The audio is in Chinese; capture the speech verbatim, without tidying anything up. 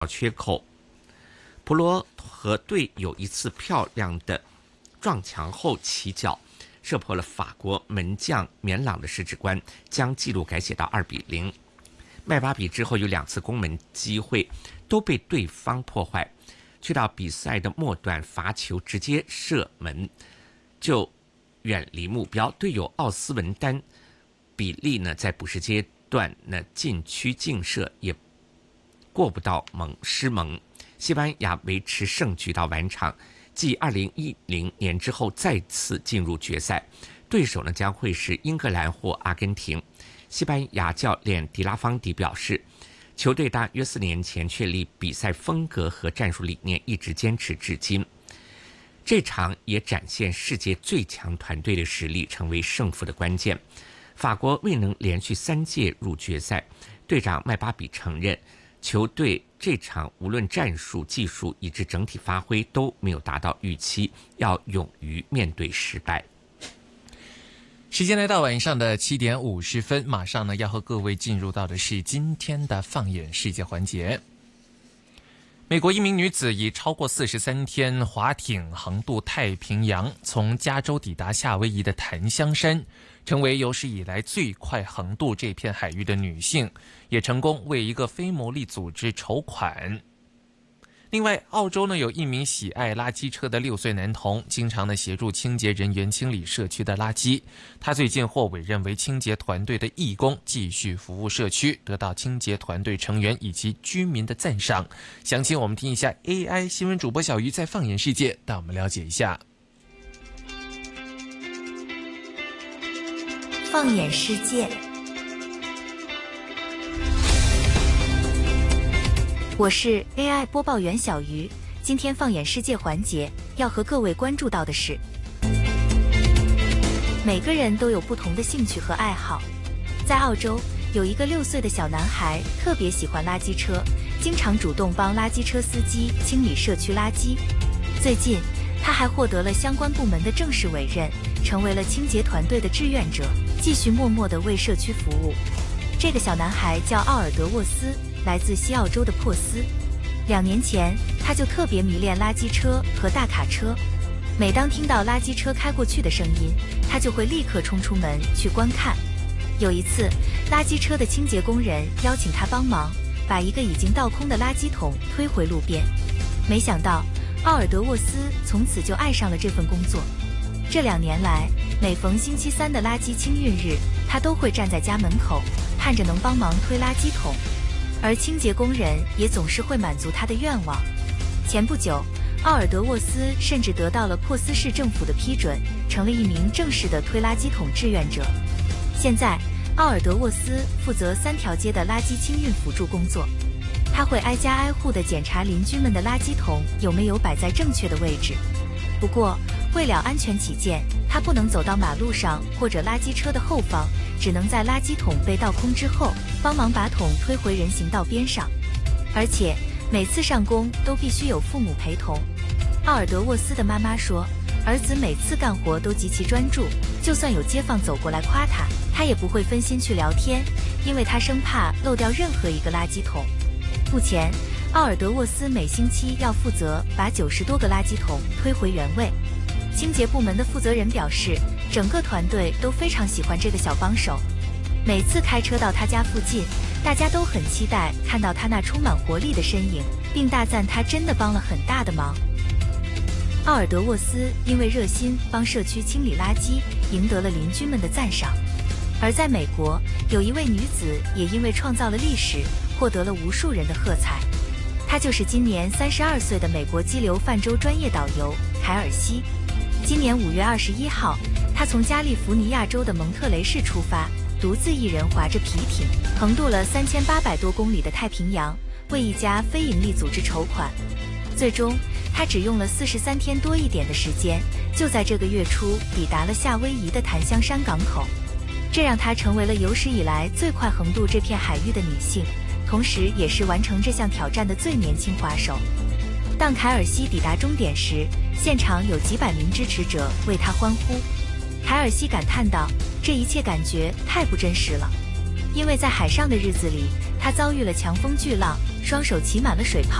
缺口。普罗和队有一次漂亮的撞墙后起脚，射破了法国门将棉朗的十指关，将纪录改写到二比零。麦巴比之后有两次攻门机会都被对方破坏，去到比赛的末段罚球直接射门就远离目标。队友奥斯文丹比利呢在补时阶段呢禁区劲射也过不到蒙失蒙。西班牙维持胜局到完场，继二零一零年之后再次进入决赛，对手呢将会是英格兰或阿根廷。西班牙教练迪拉方迪表示，球队大约四年前确立比赛风格和战术理念，一直坚持至今。这场也展现世界最强团队的实力，成为胜负的关键。法国未能连续三届入决赛，队长麦巴比承认，球队这场无论战术、技术以至整体发挥都没有达到预期，要勇于面对失败。 时间来到晚上的七点五十分，马上呢要和各位进入到的是今天的放眼世界环节。美国一名女子以超过四十三天划艇横渡太平洋，从加州抵达夏威夷的檀香山，成为有史以来最快横渡这片海域的女性，也成功为一个非牟利组织筹款。另外，澳洲呢有一名喜爱垃圾车的六岁男童，经常呢协助清洁人员清理社区的垃圾。他最近获委任为清洁团队的义工，继续服务社区，得到清洁团队成员以及居民的赞赏。详情我们听一下 A I 新闻主播小鱼在放眼世界，带我们了解一下。 放眼世界，我是 A I 播报员小鱼。今天放眼世界环节要和各位关注到的是，每个人都有不同的兴趣和爱好。在澳洲，有一个六岁的小男孩特别喜欢垃圾车，经常主动帮垃圾车司机清理社区垃圾。最近，他还获得了相关部门的正式委任，成为了清洁团队的志愿者，继续默默地为社区服务。这个小男孩叫奥尔德沃斯，来自西澳洲的珀斯。两年前，他就特别迷恋垃圾车和大卡车，每当听到垃圾车开过去的声音，他就会立刻冲出门去观看。有一次，垃圾车的清洁工人邀请他帮忙，把一个已经倒空的垃圾桶推回路边。没想到，奥尔德沃斯从此就爱上了这份工作。这两年来，每逢星期三的垃圾清运日，他都会站在家门口，盼着能帮忙推垃圾桶，而清洁工人也总是会满足他的愿望。前不久，奥尔德沃斯甚至得到了珀斯市政府的批准，成了一名正式的推垃圾桶志愿者。现在，奥尔德沃斯负责三条街的垃圾清运辅助工作，他会挨家挨户地检查邻居们的垃圾桶有没有摆在正确的位置。不过，为了安全起见，他不能走到马路上或者垃圾车的后方，只能在垃圾桶被倒空之后，帮忙把桶推回人行道边上。而且，每次上工都必须有父母陪同。奥尔德沃斯的妈妈说，儿子每次干活都极其专注，就算有街坊走过来夸他，他也不会分心去聊天，因为他生怕漏掉任何一个垃圾桶。目前，奥尔德沃斯每星期要负责把九十多个垃圾桶推回原位。清洁部门的负责人表示，整个团队都非常喜欢这个小帮手。每次开车到他家附近，大家都很期待看到他那充满活力的身影，并大赞他真的帮了很大的忙。奥尔德沃斯因为热心帮社区清理垃圾，赢得了邻居们的赞赏。而在美国，有一位女子也因为创造了历史，获得了无数人的喝彩。她就是今年三十二岁的美国激流泛舟专业导游凯尔西。今年五月二十一号，她从加利福尼亚州的蒙特雷市出发，独自一人划着皮艇，横渡了三千八百多公里的太平洋，为一家非营利组织筹款。最终，她只用了四十三天多一点的时间，就在这个月初抵达了夏威夷的檀香山港口。这让她成为了有史以来最快横渡这片海域的女性，同时也是完成这项挑战的最年轻滑手。当凯尔西抵达终点时，现场有几百名支持者为他欢呼。凯尔西感叹道，这一切感觉太不真实了。因为在海上的日子里，他遭遇了强风巨浪， 双手起满了水泡。